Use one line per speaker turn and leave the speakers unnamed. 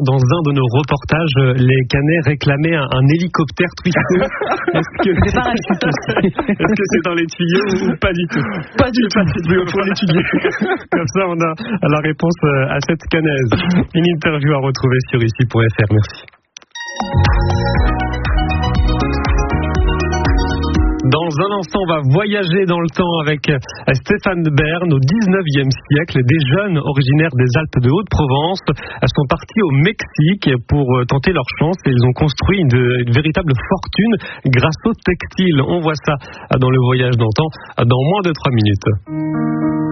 dans un de nos reportages, les Canets réclamaient un hélicoptère Twisto.
C'est parachute aussi.
Est-ce que c'est dans les tuyaux ou pas du tout?
Pas du tout.
Il faut l'étudier. Comme ça, on a la réponse à cette canaise. Une interview à retrouver sur ici.fr. Merci. Dans un instant, on va voyager dans le temps avec Stéphane Bern. Au 19e siècle, des jeunes originaires des Alpes de Haute-Provence sont partis au Mexique pour tenter leur chance et ils ont construit une véritable fortune grâce au textile. On voit ça dans le voyage dans le temps dans moins de 3 minutes.